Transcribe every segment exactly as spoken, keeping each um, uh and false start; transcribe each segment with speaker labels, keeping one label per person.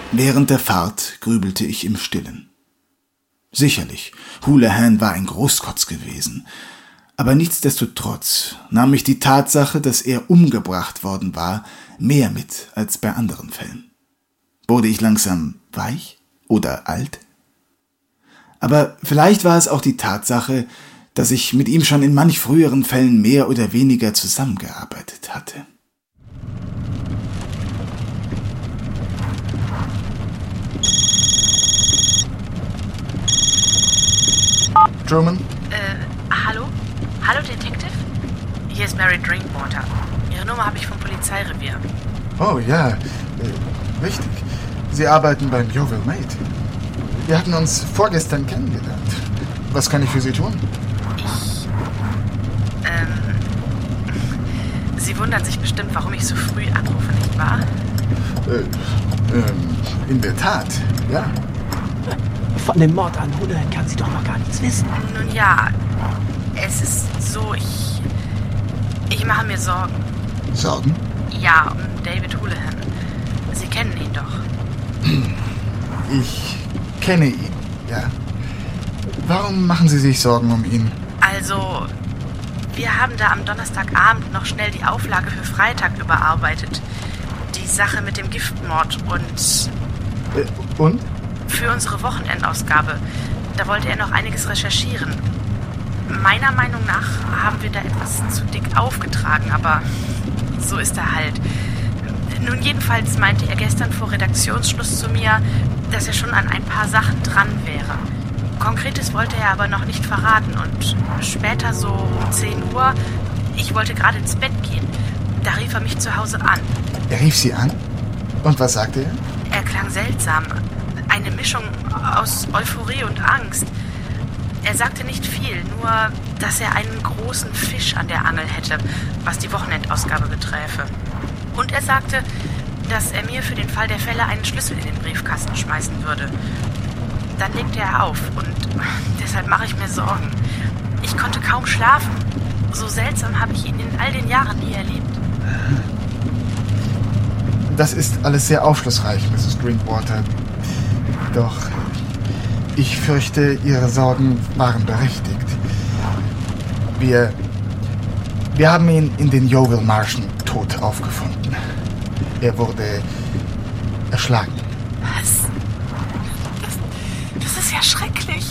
Speaker 1: Während der Fahrt grübelte ich im Stillen. Sicherlich, Houlihan war ein Großkotz gewesen, aber nichtsdestotrotz nahm ich die Tatsache, dass er umgebracht worden war, mehr mit als bei anderen Fällen. Wurde ich langsam weich oder alt? Aber vielleicht war es auch die Tatsache, dass ich mit ihm schon in manch früheren Fällen mehr oder weniger zusammengearbeitet hatte.
Speaker 2: Truman?
Speaker 3: Äh, hallo? Hallo, Detective? Hier ist Mary Drinkwater. Ihre Nummer habe ich vom Polizeirevier.
Speaker 2: Oh ja, äh, richtig. Sie arbeiten beim Yeovil Maid. Wir hatten uns vorgestern kennengelernt. Was kann ich für Sie tun?
Speaker 3: Ich... Ähm... Sie wundern sich bestimmt, warum ich so früh anrufe, nicht wahr?
Speaker 2: Äh, ähm, in der Tat, ja.
Speaker 4: Von dem Mord an Houlihan kann sie doch noch gar nichts wissen.
Speaker 3: Nun ja, es ist so, ich... Ich mache mir Sorgen.
Speaker 2: Sorgen?
Speaker 3: Ja, um David Houlihan. Sie kennen ihn doch.
Speaker 2: Ich kenne ihn, ja. Warum machen Sie sich Sorgen um ihn?
Speaker 3: Also, wir haben da am Donnerstagabend noch schnell die Auflage für Freitag überarbeitet. Die Sache mit dem Giftmord und...
Speaker 2: Äh, und?
Speaker 3: Für unsere Wochenendausgabe. Da wollte er noch einiges recherchieren. Meiner Meinung nach haben wir da etwas zu dick aufgetragen, aber so ist er halt. Nun, jedenfalls meinte er gestern vor Redaktionsschluss zu mir, dass er schon an ein paar Sachen dran wäre. Konkretes wollte er aber noch nicht verraten und später so um zehn Uhr, ich wollte gerade ins Bett gehen, da rief er mich zu Hause an.
Speaker 2: Er rief Sie an? Und was sagte er?
Speaker 3: Er klang seltsam. Eine Mischung aus Euphorie und Angst. Er sagte nicht viel, nur, dass er einen großen Fisch an der Angel hätte, was die Wochenendausgabe beträfe. Und er sagte, dass er mir für den Fall der Fälle einen Schlüssel in den Briefkasten schmeißen würde. Dann legte er auf und deshalb mache ich mir Sorgen. Ich konnte kaum schlafen. So seltsam habe ich ihn in all den Jahren nie erlebt.
Speaker 2: Das ist alles sehr aufschlussreich, Misses Drinkwater. Doch ich fürchte, Ihre Sorgen waren berechtigt. Wir, wir haben ihn in den Yeovil Marschen tot aufgefunden. Er wurde erschlagen.
Speaker 3: Was? Das, das ist ja schrecklich.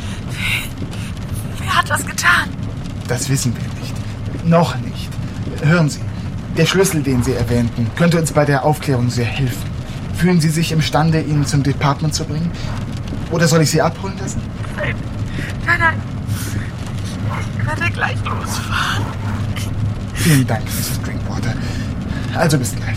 Speaker 3: Wer hat das getan?
Speaker 2: Das wissen wir nicht. Noch nicht. Hören Sie, der Schlüssel, den Sie erwähnten, könnte uns bei der Aufklärung sehr helfen. Fühlen Sie sich imstande, ihn zum Department zu bringen? Oder soll ich Sie abholen lassen?
Speaker 3: Nein, nein, nein. Ich werde gleich losfahren.
Speaker 2: Vielen Dank, Misses Drinkwater. Also bis gleich.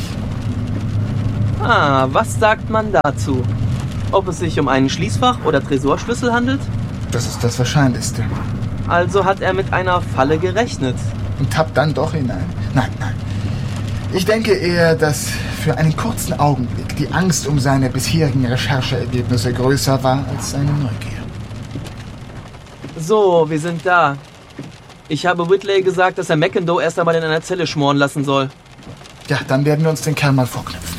Speaker 4: Ah, was sagt man dazu? Ob es sich um einen Schließfach- oder Tresorschlüssel handelt?
Speaker 2: Das ist das Wahrscheinlichste.
Speaker 4: Also hat er mit einer Falle gerechnet.
Speaker 2: Und tappt dann doch hinein. Nein, nein. Ich denke eher, dass für einen kurzen Augenblick die Angst um seine bisherigen Rechercheergebnisse größer war als seine Neugier.
Speaker 4: So, wir sind da. Ich habe Whitley gesagt, dass er McIndoe erst einmal in einer Zelle schmoren lassen soll.
Speaker 2: Ja, dann werden wir uns den Kerl mal vorknüpfen.